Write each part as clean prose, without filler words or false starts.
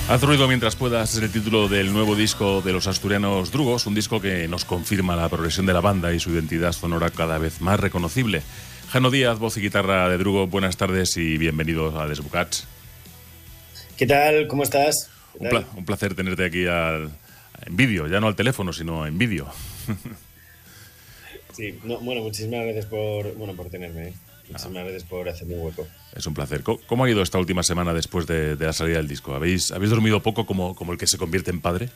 Haz ruido mientras puedas es el título del nuevo disco de los asturianos Drugos, un disco que nos confirma la progresión de la banda y su identidad sonora cada vez más reconocible. Jano Díaz, voz y guitarra de Drugo, buenas tardes y bienvenidos a Desbocats. ¿Qué tal? ¿Cómo estás? Un placer tenerte aquí en vídeo, ya no al teléfono, sino en vídeo. Sí, muchísimas gracias por tenerme. Muchísimas gracias por hacerme un hueco. Es un placer. ¿Cómo ha ido esta última semana después de la salida del disco? ¿Habéis dormido poco como el que se convierte en padre?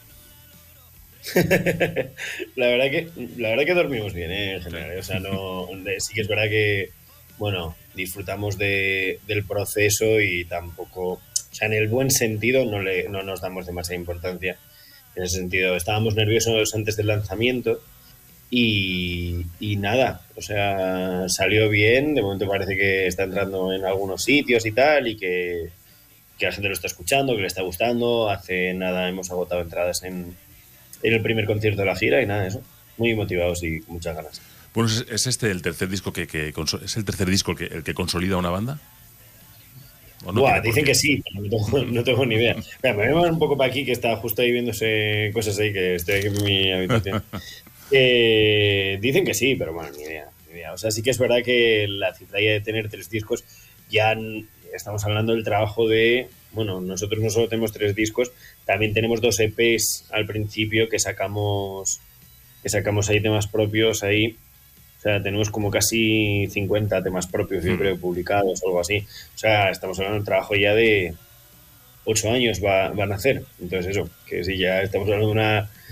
La verdad que dormimos bien, en general. O sea, sí que es verdad que, disfrutamos del proceso y tampoco, o sea, en el buen sentido no nos damos demasiada importancia. En ese sentido, estábamos nerviosos antes del lanzamiento y nada, o sea, salió bien. De momento parece que está entrando en algunos sitios y tal, y que la gente lo está escuchando, que le está gustando. Hace nada hemos agotado entradas en el primer concierto de la gira y nada, eso. Muy motivados y con muchas ganas. Bueno, ¿es este el tercer disco es el tercer disco el que consolida una banda? Dicen que sí, pero no tengo ni idea. Mira, me voy a un poco para aquí, que está justo ahí viéndose cosas ahí, que estoy aquí en mi habitación. Dicen que sí, pero bueno, ni idea. O sea, sí que es verdad que la cifra ya de tener 3 discos, ya estamos hablando del trabajo de... Bueno, nosotros no solo tenemos 3 discos, también tenemos 2 EPs al principio que sacamos ahí temas propios ahí. O sea, tenemos como casi 50 temas propios, yo creo, publicados o algo así. O sea, estamos hablando de un trabajo ya de 8 años van a hacer. Entonces eso, que sí, ya estamos hablando de una